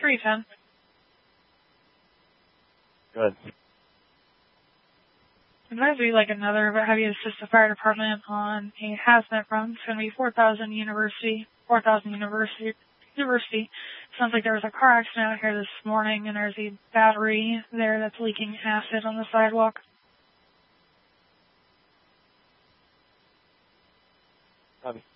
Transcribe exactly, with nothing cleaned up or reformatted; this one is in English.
three ten. Good. Advisory like another, but heavy assist the fire department on a hazmat run. It's going to be four thousand University, four thousand University, University. Sounds like there was a car accident out here this morning, and there's a battery there that's leaking acid on the sidewalk. Copy.